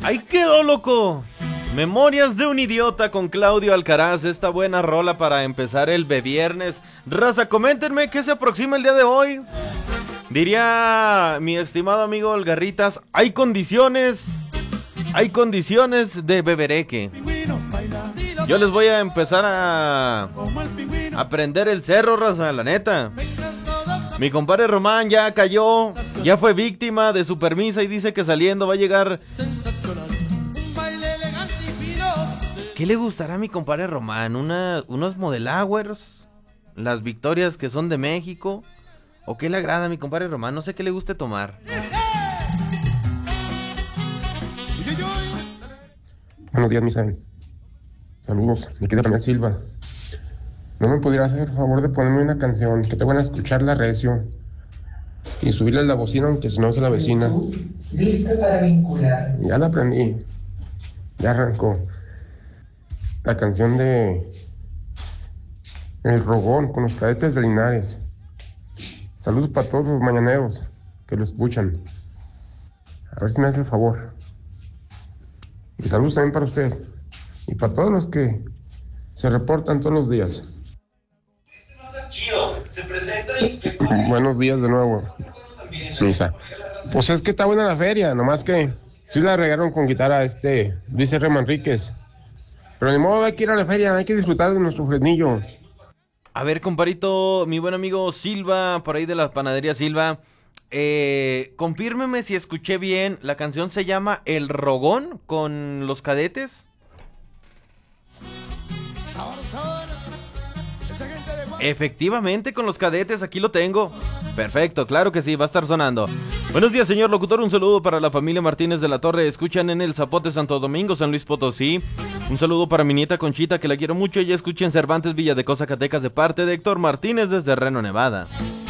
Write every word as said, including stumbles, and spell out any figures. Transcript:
Ahí quedó, loco. Memorias de un idiota con Claudio Alcaraz. Esta buena rola para empezar el viernes. Raza, coméntenme qué se aproxima el día de hoy. Diría mi estimado amigo Olgarritas, hay condiciones, hay condiciones de bebereque. Yo les voy a empezar a aprender el cerro, raza, la neta. Mi compadre Román ya cayó, ya fue víctima de su permisa y dice que saliendo va a llegar. ¿Qué le gustará a mi compadre Román? Una, unos Model Hours, las victorias que son de México. ¿O qué le agrada a mi compadre Román? No sé qué le guste tomar. Buenos días, Misa. Saludos, mi querida Daniel Silva. ¿No me podría hacer el favor de ponerme una canción que te van a escucharla recio y subirle la bocina aunque se enoje la vecina? Listo para vincular. Ya la aprendí. Ya arrancó. La canción de El Rogón con los Cadetes de Linares. Saludos para todos los mañaneros que lo escuchan. A ver si me hace el favor. Y saludos también para usted. Y para todos los que se reportan todos los días. Buenos días de nuevo, Misa. Pues es que está buena la feria, nomás que sí la regaron con guitarra este Luis R. Manríquez. Pero ni modo, hay que ir a la feria, hay que disfrutar de nuestro fresnillo. A ver, comparito, mi buen amigo Silva, por ahí de la panadería Silva, eh, confírmeme si escuché bien, la canción se llama El Rogón con los Cadetes. Efectivamente, con los Cadetes, aquí lo tengo. Perfecto, claro que sí, va a estar sonando. Buenos días, señor locutor, un saludo para la familia Martínez de la Torre, escuchan en el Zapote, Santo Domingo, San Luis Potosí. Un saludo para mi nieta Conchita, que la quiero mucho, ella escucha en Cervantes, Villa de Zacatecas, de parte de Héctor Martínez desde Reno, Nevada.